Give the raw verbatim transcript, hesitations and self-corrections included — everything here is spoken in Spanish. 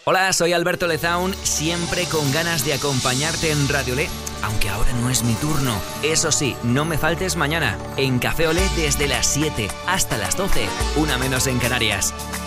Hola, soy Alberto Lezaun, siempre con ganas de acompañarte en Radio Olé, aunque ahora no es mi turno. Eso sí, no me faltes mañana, en Café Olé desde las siete hasta las doce, una menos en Canarias.